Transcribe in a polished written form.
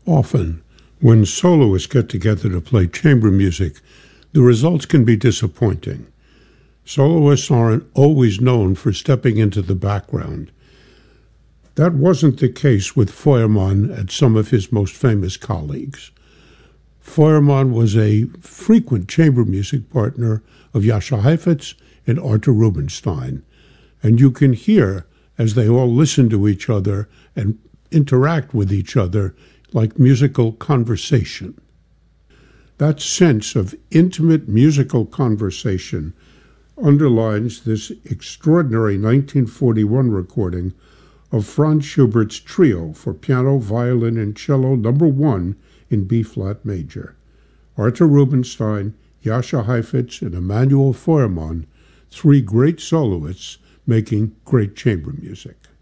Often, when soloists get together to play chamber music, the results can be disappointing. Soloists aren't always known for stepping into the background. That wasn't the case with Feuermann and some of his most famous colleagues. Feuermann was a frequent chamber music partner of Jascha Heifetz and Artur Rubinstein, and you can hear, as they all listen to each other and interact with each other, like musical conversation. That sense of intimate musical conversation underlines this extraordinary 1941 recording of Franz Schubert's Trio for piano, violin, and cello No. 1 in B-flat major. Artur Rubinstein, Jascha Heifetz, and Emanuel Feuermann, three great soloists making great chamber music.